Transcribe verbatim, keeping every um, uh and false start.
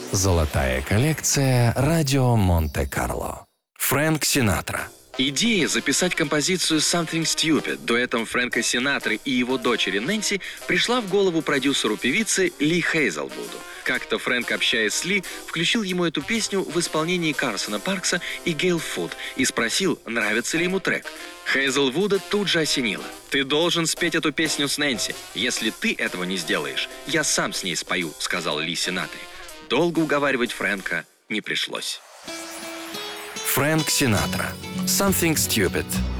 Золотая коллекция «Радио Монте-Карло». Фрэнк Синатра. Идея записать композицию «Something Stupid» дуэтом Фрэнка Синатры и его дочери Нэнси пришла в голову продюсеру певицы Ли Хейзелвуду. Как-то Фрэнк, общаясь с Ли, включил ему эту песню в исполнении Карсона Паркса и Гейл Фуд и спросил, нравится ли ему трек. Хейзелвуда тут же осенило. «Ты должен спеть эту песню с Нэнси. Если ты этого не сделаешь, я сам с ней спою», — сказал Ли Синатре. Долго уговаривать Фрэнка не пришлось. Фрэнк Синатра. «Something Stupid».